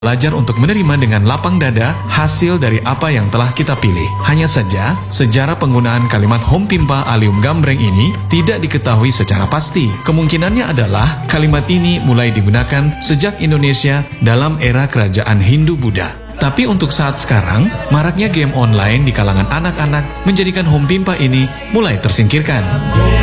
belajar untuk menerima dengan lapang dada hasil dari apa yang telah kita pilih. Hanya saja, sejarah penggunaan kalimat Hompimpa Alium Gambreng ini tidak diketahui secara pasti. Kemungkinannya adalah kalimat ini mulai digunakan sejak Indonesia dalam era kerajaan Hindu-Buddha. Tapi untuk saat sekarang, maraknya game online di kalangan anak-anak menjadikan Hompimpa ini mulai tersingkirkan.